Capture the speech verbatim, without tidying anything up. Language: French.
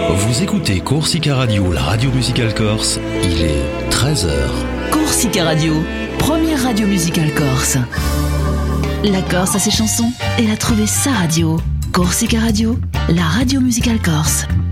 Vous écoutez Corsica Radio, la radio musicale corse. Il est treize heures. Corsica Radio, première radio musicale corse. La Corse a ses chansons, elle a trouvé sa radio. Corsica Radio, la radio musicale corse.